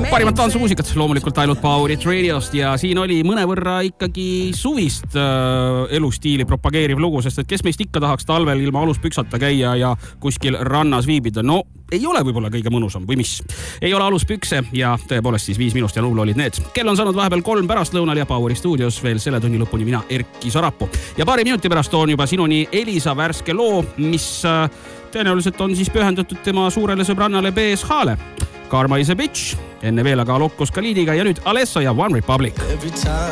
Parimat tantsumuusikat loomulikult ainult Powerit Radiost ja siin oli mõnevõrra ikkagi suvist elustiili propageeriv lugu, sest et kes meist ikka tahaks talvel ilma aluspüksata käia ja kuskil rannas viibida. No ei ole võib-olla kõige mõnusam või mis. Ei ole aluspükse ja tõepoolest siis 5 minust ja 0 olid need. Kell on saanud vahepeal 3 pärastlõunal ja Poweri stuudios veel selle tunni lõpuni mina Erki Sarapuu. Ja paari minuti pärast on juba sinuni Elisa värske loo, mis tõenäoliselt on siis pühendatud tema suurele sõbrannale BSH-le. Karma is a bitch, enne veel aga Lokos Kalidiga ja nüüd Alesso ja One Republic.